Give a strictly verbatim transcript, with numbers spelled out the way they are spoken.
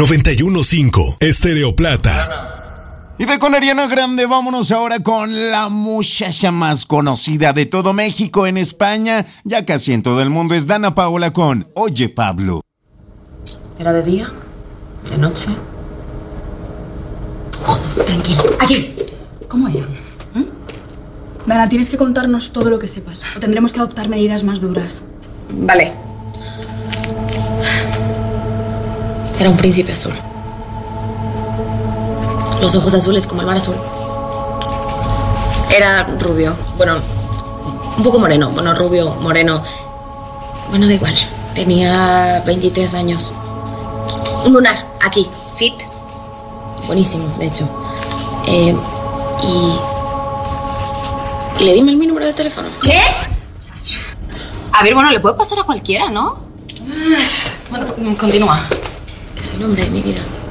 noventa y uno punto cinco Estéreo Plata. Y de con Ariana Grande, vámonos ahora con la muchacha más conocida de todo México, en España, ya casi en todo el mundo, es Dana Paola con Oye Pablo. ¿Era de día? ¿De noche? Joder, tranquila. Aquí. ¿Cómo eran? ¿Mm? Dana, tienes que contarnos todo lo que sepas, o tendremos que adoptar medidas más duras. Vale. Era un príncipe azul. Los ojos azules como el mar azul. Era rubio. Bueno, un poco moreno. Bueno, rubio, moreno. Bueno, da igual. Tenía veintitrés años. Un lunar, aquí, fit. Buenísimo, de hecho. Eh, y... Y le di mi número de teléfono. ¿Qué? A ver, bueno, le puede pasar a cualquiera, ¿no? Bueno, continúa. Es el hombre de mi vida.